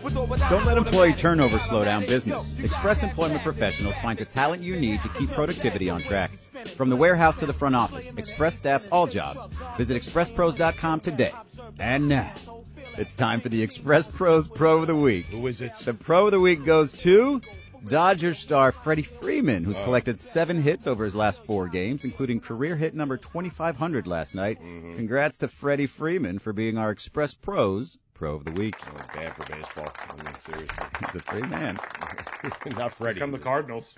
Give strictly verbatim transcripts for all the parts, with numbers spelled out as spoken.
Don't let employee turnover slow down business. Express Employment Professionals find the talent you need to keep productivity on track. From the warehouse to the front office, Express staffs all jobs. Visit express pros dot com today. And now, it's time for the Express Pros Pro of the Week. Who is it? The Pro of the Week goes to Dodgers star Freddie Freeman, who's collected seven hits over his last four games, including career hit number twenty-five hundred last night. Mm-hmm. Congrats to Freddie Freeman for being our Express Pros Pro of the Week. Oh, bad for baseball. I mean, seriously. He's a free man. Not Freddie. Here come the Cardinals.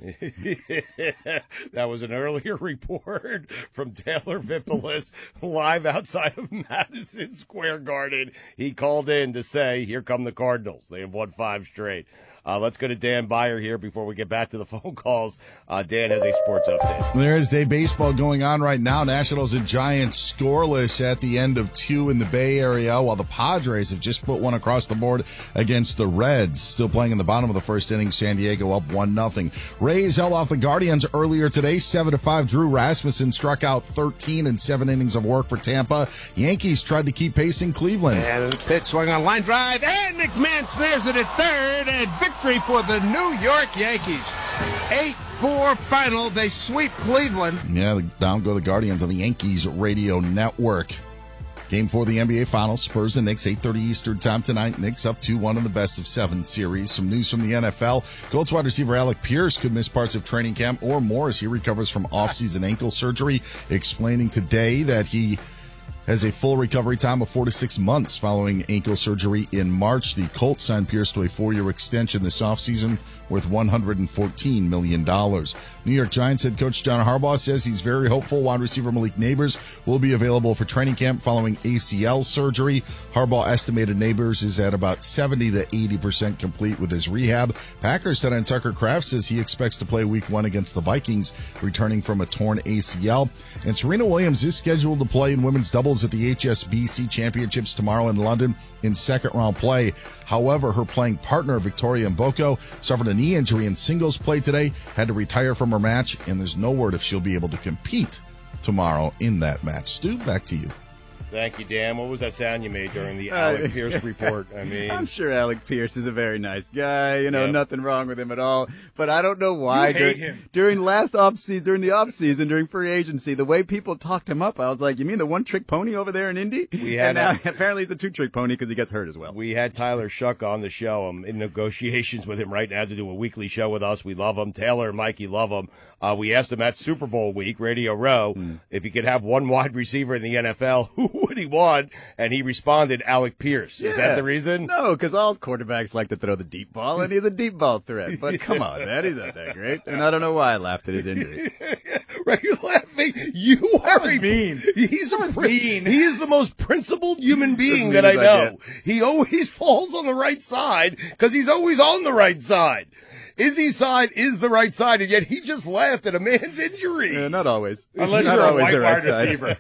That was an earlier report from Taylor Vippolis live outside of Madison Square Garden. He called in to say, here come the Cardinals. They have won five straight. Uh, let's go to Dan Beyer here before we get back to the phone calls. Uh, Dan has a sports update. There is day baseball going on right now. Nationals and Giants scoreless at the end of two in the Bay Area, while the Padres have just put one across the board against the Reds. Still playing in the bottom of the first inning. San Diego up one nothing. Rays held off the Guardians earlier today, seven to five. Drew Rasmussen struck out thirteen in seven innings of work for Tampa. Yankees tried to keep pace in Cleveland. And pitch swung on line drive, and McMahon snares it at third, and victory for the New York Yankees. eight four final. They sweep Cleveland. Yeah, down go the Guardians on the Yankees radio network. Game four of the N B A Finals, Spurs and Knicks, eight thirty Eastern time tonight. Knicks up two one in the best of seven series. Some news from the N F L. Colts wide receiver Alec Pierce could miss parts of training camp or more as he recovers from offseason ankle surgery, explaining today that he has a full recovery time of four to six months following ankle surgery in March. The Colts signed Pierce to a four-year extension this offseason worth one hundred fourteen million dollars. New York Giants head coach John Harbaugh says he's very hopeful wide receiver Malik Neighbors will be available for training camp following A C L surgery. Harbaugh estimated Neighbors is at about seventy to eighty percent complete with his rehab. Packers tight end Tucker Kraft says he expects to play week one against the Vikings, returning from a torn A C L. And Serena Williams is scheduled to play in women's doubles at the H S B C Championships tomorrow in London in second-round play. However, her playing partner, Victoria Mboko, suffered a knee injury in singles play today, had to retire from her match, and there's no word if she'll be able to compete tomorrow in that match. Stu, back to you. Thank you, Dan. What was that sound you made during the Alec uh, Pierce report? I mean, I'm sure Alec Pierce is a very nice guy. You know, yep. Nothing wrong with him at all. But I don't know why. You hate during, him. during last off season, during the off season, during free agency, the way people talked him up, I was like, you mean the one trick pony over there in Indy? We had and now, apparently he's a two trick pony because he gets hurt as well. We had Tyler Shuck on the show. I'm in negotiations with him right now to do a weekly show with us. We love him. Taylor and Mikey love him. Uh, we asked him at Super Bowl week, Radio Row, mm. if he could have one wide receiver in the N F L, who would he want? And he responded, Alec Pierce. Yeah. Is that the reason? No, because all quarterbacks like to throw the deep ball, and he's a deep ball threat. But come on, man, he's not that great. And I don't know why I laughed at his injury. Right, you're laughing. You are a mean. He's a mean. He is the most principled human being that I know. He always falls on the right side because he's always on the right side. Izzy's side is the right side, and yet he just laughed at a man's injury. Yeah, not always. Unless not you're always a white right wide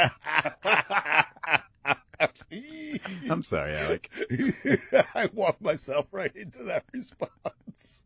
receiver. I'm sorry, Alec. I walked myself right into that response.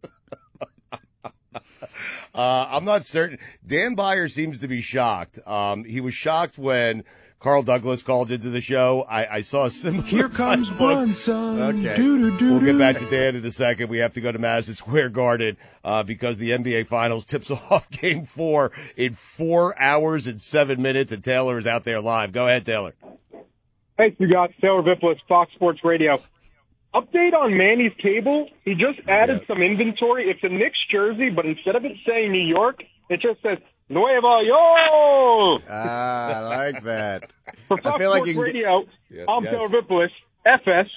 uh, I'm not certain. Dan Beyer seems to be shocked. Um, he was shocked when Carl Douglas called into the show. I, I saw a similar. Here comes Brunson. Okay. We'll get back to Dan in a second. We have to go to Madison Square Garden uh, because the N B A Finals tips off Game Four in four hours and seven minutes, and Taylor is out there live. Go ahead, Taylor. Thanks, you got Taylor Vippolis, Fox Sports Radio. Update on Manny's cable. He just added yeah. some inventory. It's a Knicks jersey, but instead of it saying New York, it just says Nueva York. Ah, I like that. For Fox I feel like Sports you can Radio, get... yeah, I'm yes. Taylor Vippolis, F S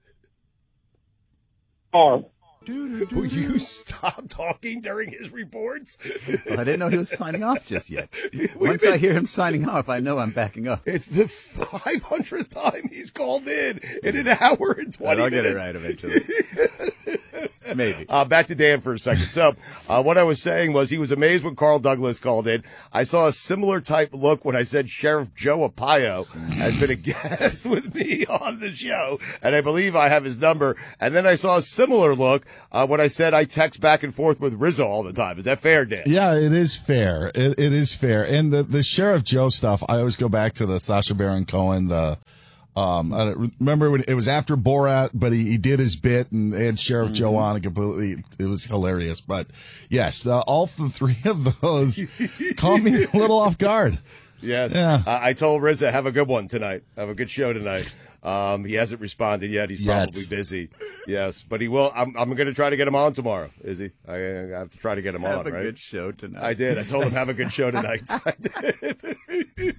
R. Will you stop talking during his reports? Well, I didn't know he was signing off just yet. Once I hear him signing off, I know I'm backing up. It's the five hundredth time he's called in in an hour and twenty I'll minutes. I'll get it right eventually. Maybe. Uh, back to Dan for a second. So uh, what I was saying was he was amazed when Carl Douglas called in. I saw a similar type look when I said Sheriff Joe Arpaio has been a guest with me on the show, and I believe I have his number. And then I saw a similar look uh, when I said I text back and forth with Rizzo all the time. Is that fair, Dan? Yeah, it is fair. It, it is fair. And the, the Sheriff Joe stuff, I always go back to the Sacha Baron Cohen, the Um, I don't remember when it was after Borat, but he, he did his bit and they had Sheriff mm-hmm. Joe on and completely, it was hilarious. But yes, the, all the three of those caught me a little off guard. Yes. Yeah. I, I told Rizza, have a good one tonight. Have a good show tonight. Um, he hasn't responded yet. He's Yet. probably busy. Yes, but he will. I'm, I'm going to try to get him on tomorrow. Is he? I, I have to try to get him have on, a right? Good show tonight. I did. I told him have a good show tonight. I did.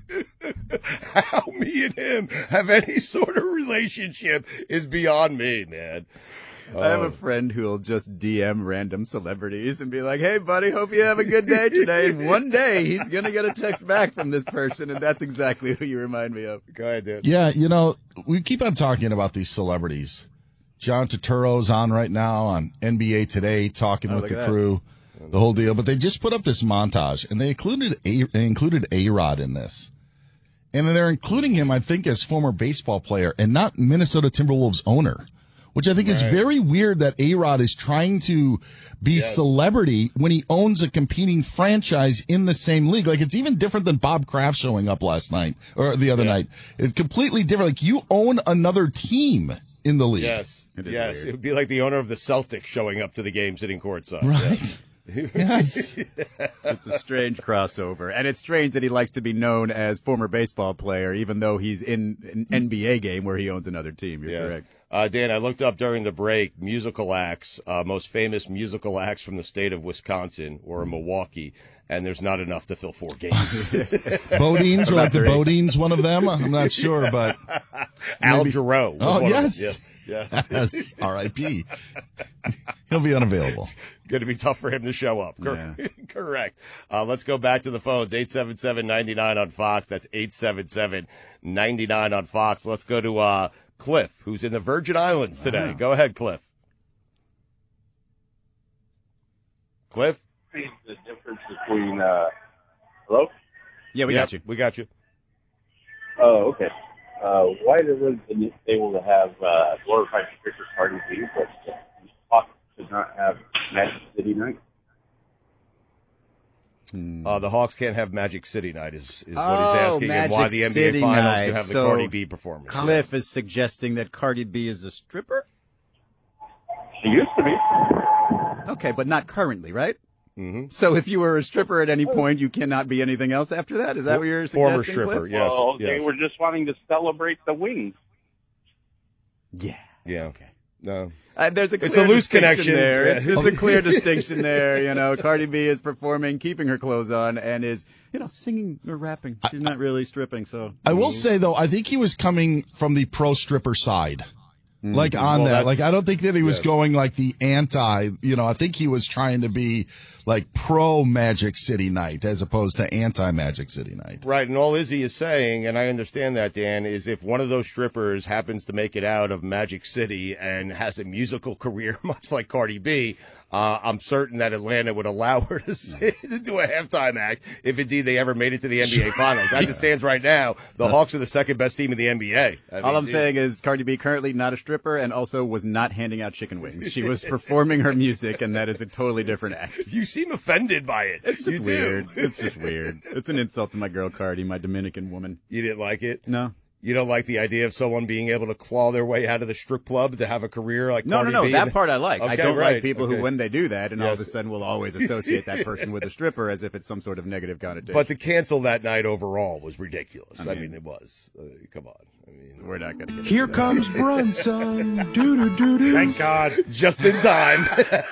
How me and him have any sort of relationship is beyond me, man. I have a friend who'll just D M random celebrities and be like, hey, buddy, hope you have a good day today. And one day he's going to get a text back from this person, and that's exactly who you remind me of. Go ahead, dude. Yeah, you know, we keep on talking about these celebrities. John Turturro's on right now on N B A Today talking Oh, with look the at that. crew, the whole deal. But they just put up this montage, and they included a, they included A-Rod in this. And they're including him, I think, as former baseball player and not Minnesota Timberwolves owner, which I think is Right. very weird that A-Rod is trying to be Yes. celebrity when he owns a competing franchise in the same league. Like, it's even different than Bob Kraft showing up last night or the other Yeah. night. It's completely different. Like, you own another team in the league. Yes. It is Yes. weird. It would be like the owner of the Celtics showing up to the game sitting courtside. Right. Yes. It's a strange crossover. And it's strange that he likes to be known as former baseball player, even though he's in an N B A game where he owns another team. You're Yes. correct. Uh, Dan, I looked up during the break musical acts, uh, most famous musical acts from the state of Wisconsin or Milwaukee, and there's not enough to fill four games. Bodines, or like the three. Bodines, one of them? I'm not sure, but Al Jarreau. was Oh, one of them. yes. Yes. yes. yes, R I P He'll be unavailable. Going to be tough for him to show up. Cor- Yeah. Correct. Uh, let's go back to the phones. eight seven seven, nine nine on Fox. That's eight seven seven, nine nine on Fox. Let's go to uh, Cliff, who's in the Virgin Islands today. Wow. Go ahead, Cliff. Cliff? The difference between uh hello? Yeah, we Yep, got you. We got you. Oh, okay. Uh why was it able to have uh glorified sticker Cardi B, but Hawks did not have Magic City Night? Uh, the Hawks can't have Magic City Night is, is what Oh, he's asking, and why Magic the N B A City Finals Night. can have the So, Cardi B performance. Cliff is suggesting that Cardi B is a stripper? She used to be. Okay, but not currently, right? Mm-hmm. So if you were a stripper at any point, you cannot be anything else after that? Is that what you're suggesting, Former stripper, Cliff? yes. Well, yes. they were just wanting to celebrate the wings. Yeah. Yeah. Okay. No. Uh, there's a clear It's a loose distinction connection. there. Yeah. It's, there's a clear distinction there. You know, Cardi B is performing, keeping her clothes on, and is, you know, singing or rapping. She's not really stripping, so. I will say, though, I think he was coming from the pro stripper side. Like on Well, that. that's- Like, I don't think that he was yes. going like the anti, you know, I think he was trying to be like pro Magic City Night as opposed to anti Magic City Night. Right, and all Izzy is saying, and I understand that, Dan, is if one of those strippers happens to make it out of Magic City and has a musical career, much like Cardi B, uh, I'm certain that Atlanta would allow her to, sing, to do a halftime act if indeed they ever made it to the N B A Finals. As it stands right now, the Hawks are the second best team in the N B A. I All mean, I'm saying is Cardi B currently not a stripper and also was not handing out chicken wings. She was performing her music, and that is a totally different act. you seem offended by it. It's you just do. weird. It's just weird. It's an insult to my girl Cardi, my Dominican woman. You didn't like it? No. You don't like the idea of someone being able to claw their way out of the strip club to have a career like No, Cardi no, no. B? That part I like. I Okay, don't right. like people Okay. who, when they do that, and all of a Yes. sudden will always associate that person with a stripper as if it's some sort of negative connotation. But to cancel that night overall was ridiculous. I I mean, mean- it was. Uh, come on. I mean, we're not going to get Here into comes Brunson. Doo doo doo doo. Thank God. just in time.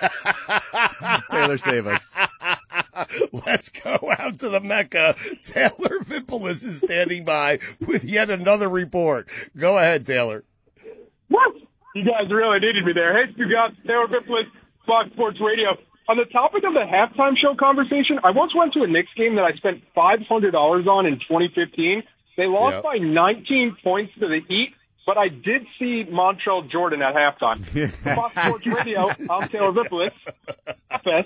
that. Taylor, save us. Let's go out to the Mecca. Taylor Vippolis is standing by with yet another report. Go ahead, Taylor. What? You guys really needed me there. Hey, Stugatz, Taylor Vippolis, Fox Sports Radio. On the topic of the halftime show conversation, I once went to a Knicks game that I spent five hundred dollars on in twenty fifteen. They lost Yep. by nineteen points to the Heat, but I did see Montreal Jordan at halftime. For Fox Sports Radio, I'm Taylor Vippolis. F S.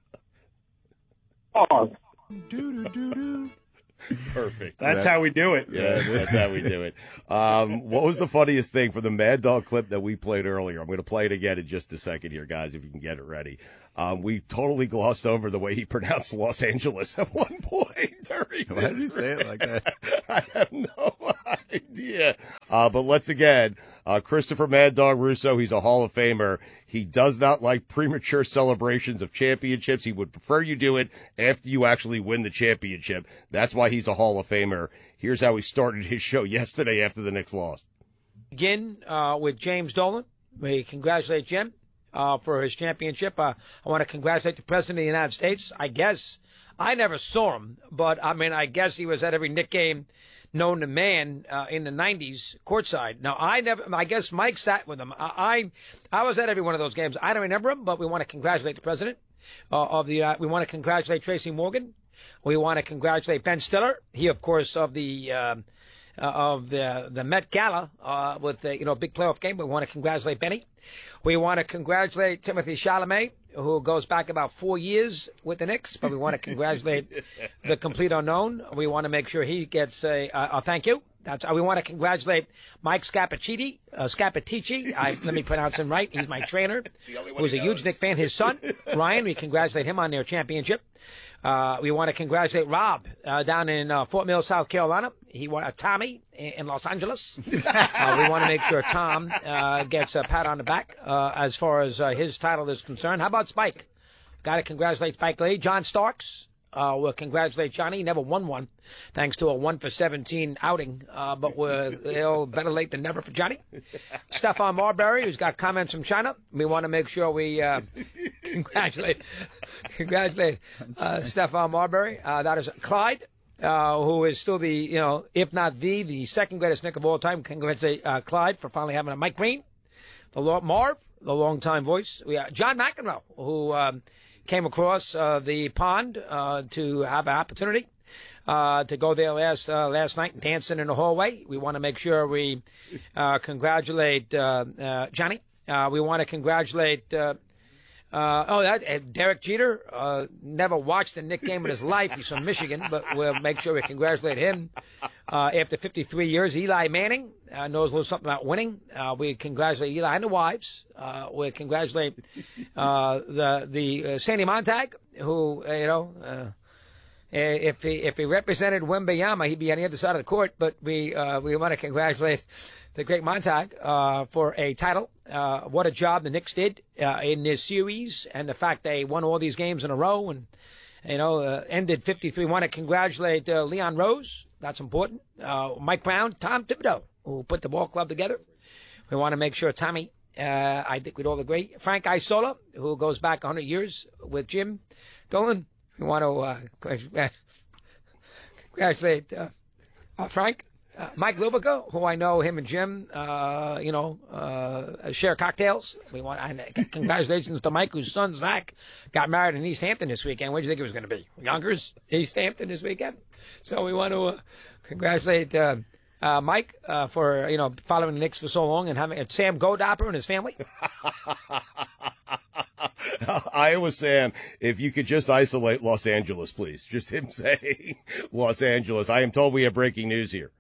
Oh. Doo doo doo doo. Perfect. That's how we do it. Yeah, that's how we do it. Um, what was the funniest thing from the Mad Dog clip that we played earlier? I'm going to play it again in just a second here, guys, if you can get it ready. Um, we totally glossed over the way he pronounced Los Angeles at one point during Why does he say it like that? I have no idea. idea. Uh, but let's again, uh, Christopher Mad Dog Russo, he's a Hall of Famer. He does not like premature celebrations of championships. He would prefer you do it after you actually win the championship. That's why he's a Hall of Famer. Here's how he started his show yesterday after the Knicks lost. Begin uh, with James Dolan. We congratulate Jim uh, for his championship. Uh, I want to congratulate the President of the United States. I guess I never saw him, but I mean, I guess he was at every Knick game known to man uh, in the nineties courtside. Now, I never, I guess Mike sat with him. I, I, I was at every one of those games. I don't remember him, but we want to congratulate the president uh, of the, uh, we want to congratulate Tracy Morgan. We want to congratulate Ben Stiller. He, of course, of the, uh, uh, of the, the Met Gala, uh, with the, you know, big playoff game. We want to congratulate Benny. We want to congratulate Timothy Chalamet, who goes back about four years with the Knicks, but we want to congratulate the complete unknown. We want to make sure he gets a, a, a thank you. That's, uh, we want to congratulate Mike Scapacci, uh, Scapatici. I, let me pronounce him right. He's my trainer, who's a huge Knick fan. His son, Ryan, we congratulate him on their championship. Uh, we want to congratulate Rob uh, down in uh, Fort Mill, South Carolina. He won uh, Tommy in, in Los Angeles. uh, we want to make sure Tom uh, gets a pat on the back uh, as far as uh, his title is concerned. How about Spike? Got to congratulate Spike Lee. John Starks. Uh, we'll congratulate Johnny. He never won one, thanks to a one for seventeen outing. Uh, but we're you know, better late than never for Johnny. Stephon Marbury, who's got comments from China. We want to make sure we uh, congratulate, congratulate uh, Stephon Marbury. Uh, that is Clyde, uh, who is still the, you know, if not the, the second greatest Knick of all time. Congratulate uh, Clyde for finally having a Mike Green. The Lord Marv, the longtime voice. We have John McEnroe, who. Um, came across uh, the pond uh, to have an opportunity uh, to go there last uh, last night, dancing in the hallway. We want to make sure we uh, congratulate uh, uh, Johnny. Uh, we want to congratulate uh, uh, oh that uh, Derek Jeter. Uh, never watched a Knick game in his life. He's from Michigan, but we'll make sure we congratulate him. Uh, after fifty-three years, Eli Manning uh, knows a little something about winning. Uh, we congratulate Eli and the wives. Uh, we congratulate uh, the the uh, Sandy Montag, who uh, you know, uh, if he if he represented Wembayama, he'd be on the other side of the court. But we uh, we want to congratulate the great Montag uh, for a title. Uh, what a job the Knicks did uh, in this series, and the fact they won all these games in a row, and you know, uh, ended fifty-three. Want to congratulate uh, Leon Rose. That's important. Uh, Mike Brown, Tom Thibodeau, who put the ball club together. We want to make sure Tommy, uh, I think we'd all agree. Frank Isola, who goes back one hundred years with Jim Dolan. We want to uh, congratulate uh, uh, Frank. Uh, Mike Lubica, who I know him and Jim, uh, you know, uh, share cocktails. We want and congratulations to Mike, whose son Zach got married in East Hampton this weekend. What do you think it was going to be? Yonkers, East Hampton this weekend. So we want to uh, congratulate uh, uh, Mike uh, for you know following the Knicks for so long and having uh, Sam Godopper and his family. Iowa Sam, if you could just isolate Los Angeles, please. Just him saying Los Angeles. I am told we have breaking news here.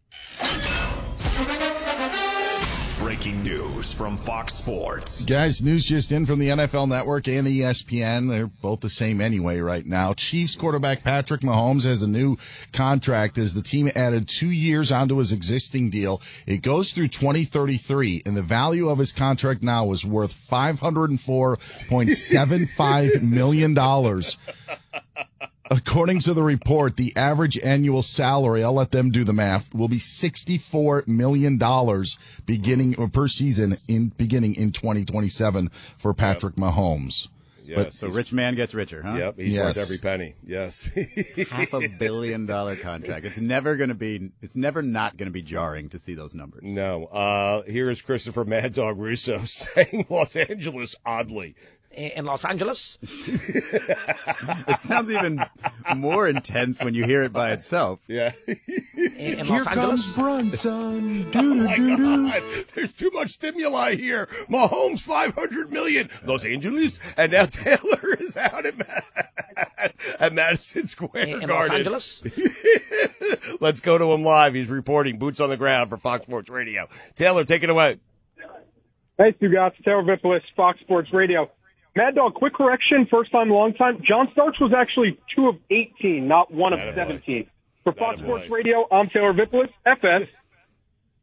Breaking news from Fox Sports. Guys, news just in from the N F L Network and E S P N. They're both the same anyway right now. Chiefs quarterback Patrick Mahomes has a new contract as the team added two years onto his existing deal. It goes through twenty thirty-three, and the value of his contract now is worth five hundred four point seven five million dollars. According to the report, the average annual salary, I'll let them do the math, will be sixty-four million dollars beginning or per season in beginning in twenty twenty-seven for Patrick yep. Mahomes. Yes. But, so rich man gets richer, huh? Yep, he's yes. worth every penny. Yes. Half a billion dollar contract. It's never going to be, it's never not going to be jarring to see those numbers. No. Uh, here is Christopher Mad Dog Russo saying Los Angeles oddly. In Los Angeles. It sounds even more intense when you hear it by itself. Yeah. In, in Here Los comes Angeles. Brunson. Oh my God. There's too much stimuli here. Mahomes, five hundred million. Los Angeles. And now Taylor is out at, at Madison Square In, in Garden. Los Angeles. Let's go to him live. He's reporting boots on the ground for Fox Sports Radio. Taylor, take it away. Hey, Stugotz. Taylor Vippolis, Fox Sports Radio. Mad Dog, quick correction, first time, long time. John Starks was actually two of eighteen, not one of Attaboy. seventeen. For Fox Attaboy. Sports Radio, I'm Taylor Vippolis, F S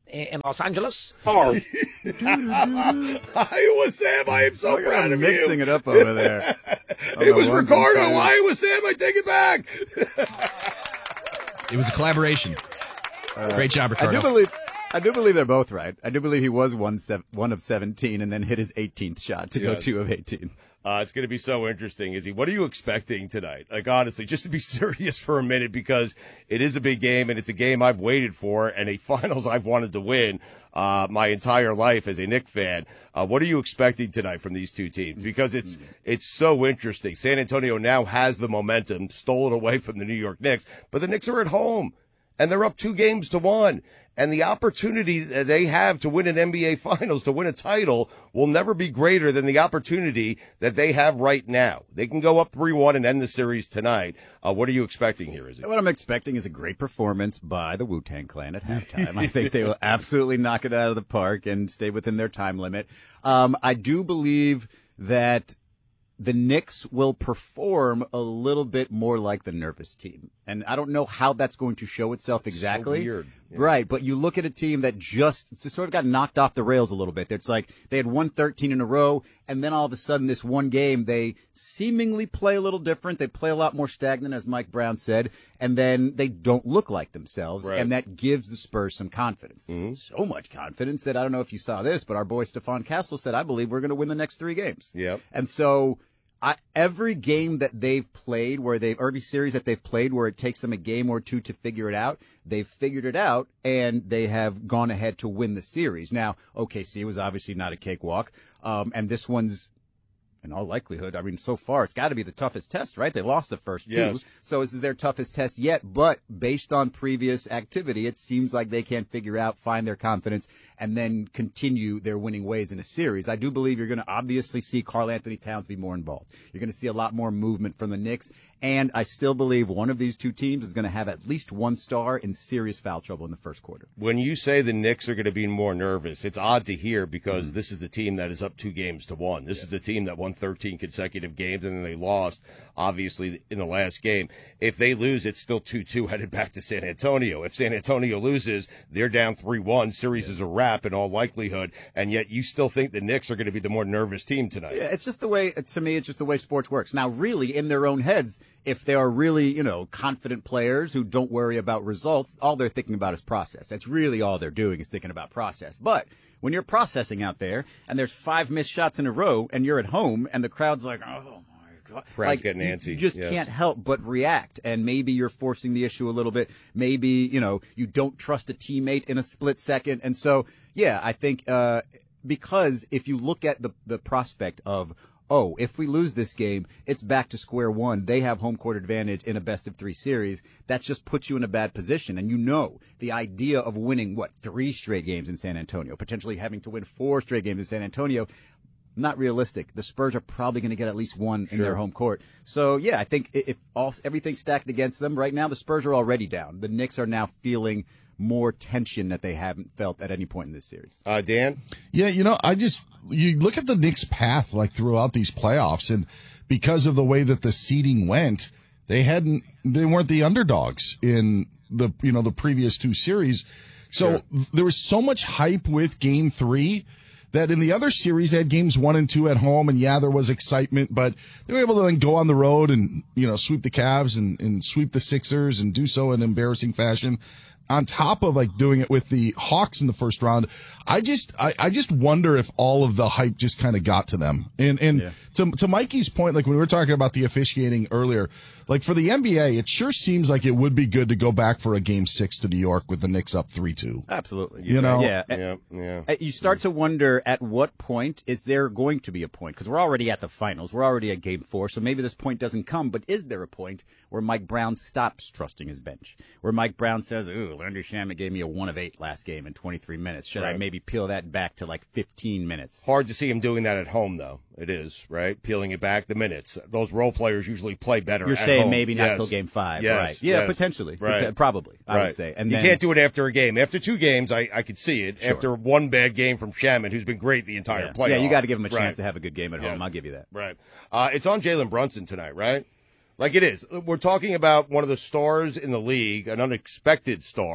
in, in Los Angeles. Oh. Iowa Sam, I am so Look at proud him of mixing you. it up over there. It was Oh, ones and Ricardo. twos. Iowa Sam, I take it back. It was a collaboration. Great job, I Ricardo. do believe. I do believe they're both right. I do believe he was one sev- one of seventeen and then hit his eighteenth shot to go Yes. two of eighteen. Uh, it's going to be so interesting, Izzy. What are you expecting tonight? Like, honestly, just to be serious for a minute, because it is a big game, and it's a game I've waited for, and a finals I've wanted to win uh, my entire life as a Knicks fan. Uh, what are you expecting tonight from these two teams? Because it's it's so interesting. San Antonio now has the momentum, stolen away from the New York Knicks, but the Knicks are at home, and they're up two games to one. And the opportunity that they have to win an N B A Finals, to win a title, will never be greater than the opportunity that they have right now. They can go up three one and end the series tonight. Uh, what are you expecting here, Izzy? What I'm expecting is a great performance by the Wu-Tang Clan at halftime. I think they will absolutely knock it out of the park and stay within their time limit. Um, I do believe that the Knicks will perform a little bit more like the nervous team. And I don't know how that's going to show itself exactly. So weird. Yeah. Right, but you look at a team that just sort of got knocked off the rails a little bit. It's like they had won thirteen in a row, and then all of a sudden this one game, they seemingly play a little different. They play a lot more stagnant, as Mike Brown said, and then they don't look like themselves, Right. and that gives the Spurs some confidence. Mm-hmm. So much confidence that I don't know if you saw this, but our boy Stephon Castle said, I believe we're going to win the next three games. Yep. And so I, every game that they've played, where they've every series that they've played, where it takes them a game or two to figure it out, they've figured it out and they have gone ahead to win the series. Now, O K C was obviously not a cakewalk, um, and this one's, in all likelihood, I mean, so far it's got to be the toughest test, right? They lost the first two, Yes. so this is their toughest test yet. But based on previous activity, it seems like they can figure out, find their confidence, and then continue their winning ways in a series. I do believe you're going to obviously see Karl Anthony Towns be more involved. You're going to see a lot more movement from the Knicks, and I still believe one of these two teams is going to have at least one star in serious foul trouble in the first quarter. When you say the Knicks are going to be more nervous, it's odd to hear, because mm-hmm. this is the team that is up two games to one. This yeah. is the team that won thirteen consecutive games, and then they lost, obviously, in the last game. If they lose, it's still two two headed back to San Antonio. If San Antonio loses, they're down three one. Series yeah. is a wrap in all likelihood, and yet you still think the Knicks are going to be the more nervous team tonight. Yeah, it's just the way, to me, it's just the way sports works. Now, really, in their own heads, if they are really, you know, confident players who don't worry about results, all they're thinking about is process. That's really all they're doing, is thinking about process. But when you're processing out there and there's five missed shots in a row and you're at home and the crowd's like, oh, my God. Crowd's like, getting antsy. You just yes. can't help but react. And maybe you're forcing the issue a little bit. Maybe, you know, you don't trust a teammate in a split second. And so, yeah, I think uh, because if you look at the, the prospect of, oh, if we lose this game, it's back to square one. They have home court advantage in a best of three series. That just puts you in a bad position. And you know the idea of winning, what, three straight games in San Antonio, potentially having to win four straight games in San Antonio, not realistic. The Spurs are probably going to get at least one sure. in their home court. So, yeah, I think if all everything's stacked against them right now, the Spurs are already down. The Knicks are now feeling more tension that they haven't felt at any point in this series. Uh, Dan? Yeah, you know, I just, you look at the Knicks' path like throughout these playoffs, and because of the way that the seeding went, they hadn't, they weren't the underdogs in the, you know, the previous two series. So sure. there was so much hype with game three that in the other series they had games one and two at home, and yeah, there was excitement, but they were able to then go on the road and, you know, sweep the Cavs and, and sweep the Sixers and do so in embarrassing fashion. On top of like doing it with the Hawks in the first round, I just I, I just wonder if all of the hype just kind of got to them. And and yeah. to to Mikey's point, like when we were talking about the officiating earlier, like for the N B A, it sure seems like it would be good to go back for a game six to New York with the Knicks up three two. Absolutely, you know, yeah, yeah, yeah. You start to wonder at what point is there going to be a point, because we're already at the finals, we're already at game four, so maybe this point doesn't come. But is there a point where Mike Brown stops trusting his bench, where Mike Brown says, "Ooh, Landry Shamet gave me a one of eight last game in twenty-three minutes. Should right. I maybe peel that back to like fifteen minutes?" Hard to see him doing that at home, though. It is, right? Peeling it back the minutes. Those role players usually play better You're at saying home. maybe not yes. till game five, yes. right? Yeah, yes. potentially. Right. Probably, I right. would say. And you then, can't do it after a game. After two games, I, I could see it. Sure. After one bad game from Shamet, who's been great the entire yeah. playoff. Yeah, you got to give him a chance right. to have a good game at home. Yes. I'll give you that. Right. Uh, it's on Jalen Brunson tonight, right? Like it is. We're talking about one of the stars in the league, an unexpected star.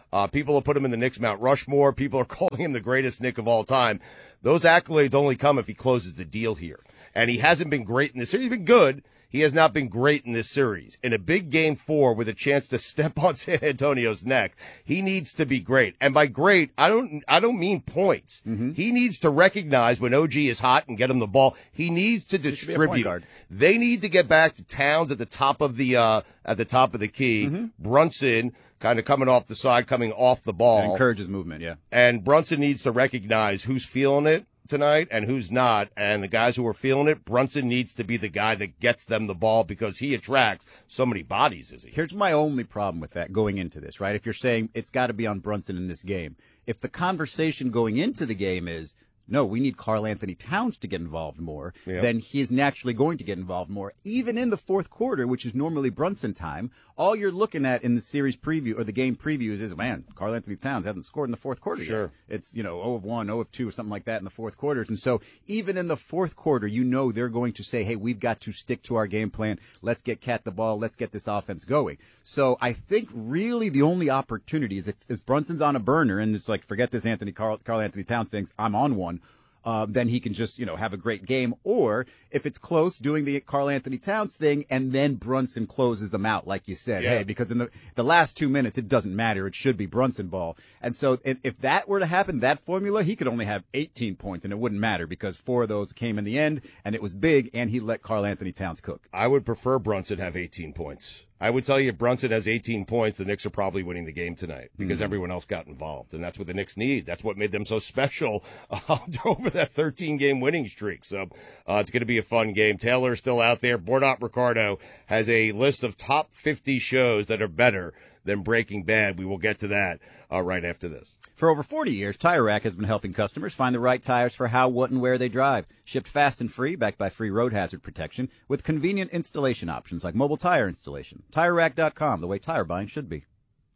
Uh, people have put him in the Knicks Mount Rushmore. People are calling him the greatest Knick of all time. Those accolades only come if he closes the deal here. And he hasn't been great in this series. He's been good. He has not been great in this series. In a big game four with a chance to step on San Antonio's neck, he needs to be great. And by great, I don't I don't mean points. Mm-hmm. He needs to recognize when O G is hot and get him the ball. He needs to distribute. They need to get back to Towns at the top of the uh, at the top of the key. Mm-hmm. Brunson kind of coming off the side, coming off the ball. It encourages movement, yeah. And Brunson needs to recognize who's feeling it tonight and who's not, and the guys who are feeling it, Brunson needs to be the guy that gets them the ball because he attracts so many bodies, is he? Here's my only problem with that going into this, right? If you're saying it's got to be on Brunson in this game, if the conversation going into the game is, no, we need Karl Anthony Towns to get involved more, yep. then he is naturally going to get involved more. Even in the fourth quarter, which is normally Brunson time, all you're looking at in the series preview or the game previews is, man, Karl Anthony Towns hasn't scored in the fourth quarter sure. yet. It's, you know, zero of one, zero of two, or something like that in the fourth quarters. And so even in the fourth quarter, you know they're going to say, hey, we've got to stick to our game plan. Let's get Cat the ball. Let's get this offense going. So I think really the only opportunity is if, if Brunson's on a burner and it's like, forget this Anthony Karl, Karl Anthony Towns things, I'm on one. Uh, then he can just, you know, have a great game. Or if it's close, doing the Karl Anthony Towns thing, and then Brunson closes them out, like you said. Yeah. Hey, because in the the last two minutes, it doesn't matter. It should be Brunson ball. And so if, if that were to happen, that formula, he could only have eighteen points, and it wouldn't matter because four of those came in the end, and it was big, and he let Karl Anthony Towns cook. I would prefer Brunson have eighteen points. I would tell you if Brunson has eighteen points, the Knicks are probably winning the game tonight because mm-hmm. everyone else got involved, and that's what the Knicks need. That's what made them so special uh, over that thirteen-game winning streak. So uh, it's going to be a fun game. Taylor's still out there. Bordot Ricardo has a list of top fifty shows that are better than Breaking Bad. We will get to that uh, right after this. For over forty years, Tire Rack has been helping customers find the right tires for how, what, and where they drive. Shipped fast and free, backed by free road hazard protection, with convenient installation options like mobile tire installation. Tire Rack dot com, the way tire buying should be.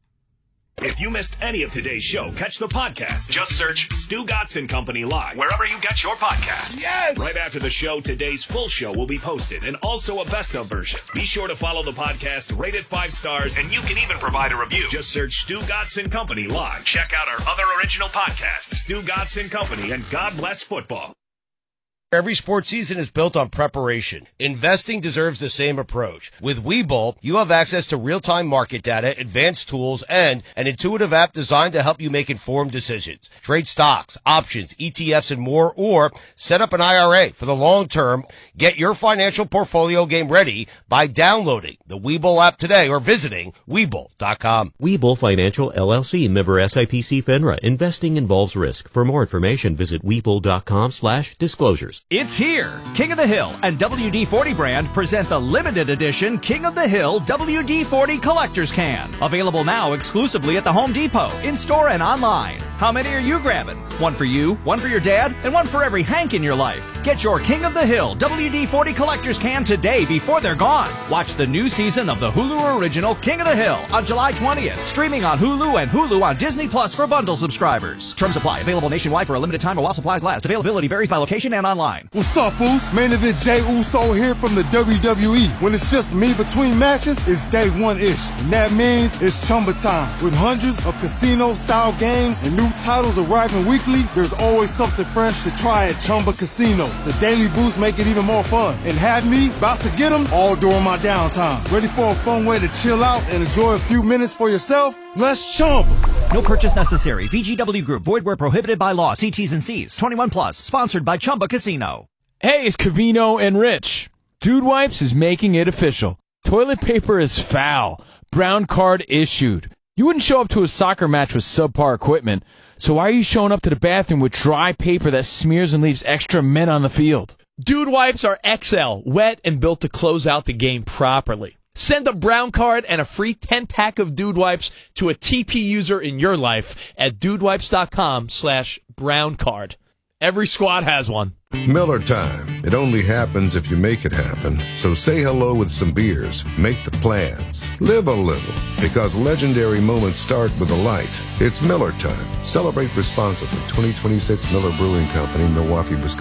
If you missed any of today's show, catch the podcast. Just search Stu Gotson Company Live, wherever you get your podcasts. Yes! Right after the show, today's full show will be posted, and also a best-of version. Be sure to follow the podcast, rate it five stars, and you can even provide a review. Just search Stu Gotson Company Live. Check out our other original podcasts, Stu Gotson Company and God Bless Football. Every sports season is built on preparation. Investing deserves the same approach. With Webull, you have access to real-time market data, advanced tools, and an intuitive app designed to help you make informed decisions. Trade stocks, options, E T Fs, and more, or set up an I R A for the long term. Get your financial portfolio game ready by downloading the Webull app today or visiting Webull dot com. Webull Financial, L L C, member S I P C FINRA. Investing involves risk. For more information, visit Webull dot com slash disclosures. It's here! King of the Hill and W D forty brand present the limited edition King of the Hill W D forty Collector's Can. Available now exclusively at the Home Depot, in-store and online. How many are you grabbing? One for you, one for your dad, and one for every Hank in your life. Get your King of the Hill W D forty Collector's Can today before they're gone. Watch the new season of the Hulu original King of the Hill on July twentieth. Streaming on Hulu and Hulu on Disney Plus for bundle subscribers. Terms apply. Available nationwide for a limited time or while supplies last. Availability varies by location and online. What's up, fools? Main event Jey Uso here from the W W E. When it's just me between matches, it's day one-ish. And that means it's Chumba time. With hundreds of casino-style games and new titles arriving weekly, there's always something fresh to try at Chumba Casino. The daily boosts make it even more fun. And have me about to get them all during my downtime. Ready for a fun way to chill out and enjoy a few minutes for yourself? Let's Chumba. No purchase necessary. V G W Group. Void where prohibited by law. See T's and C's. twenty-one plus. Sponsored by Chumba Casino. Hey, it's Covino and Rich. Dude Wipes is making it official. Toilet paper is foul. Brown card issued. You wouldn't show up to a soccer match with subpar equipment, so why are you showing up to the bathroom with dry paper that smears and leaves extra men on the field? Dude Wipes are X L, wet and built to close out the game properly. Send a brown card and a free ten-pack of Dude Wipes to a T P user in your life at dudewipes.com slash brown card. Every squad has one. Miller time. It only happens if you make it happen. So say hello with some beers. Make the plans. Live a little. Because legendary moments start with a light. It's Miller time. Celebrate responsibly. twenty twenty-six Miller Brewing Company, Milwaukee, Wisconsin.